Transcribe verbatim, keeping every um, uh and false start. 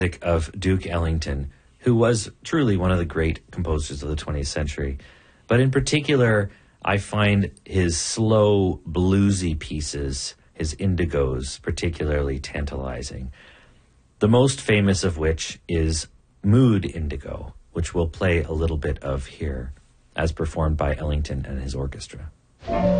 of Duke Ellington, who was truly one of the great composers of the twentieth century. But in particular, I find his slow, bluesy pieces, his indigos, particularly tantalizing. The most famous of which is Mood Indigo, which we'll play a little bit of here, as performed by Ellington and his orchestra.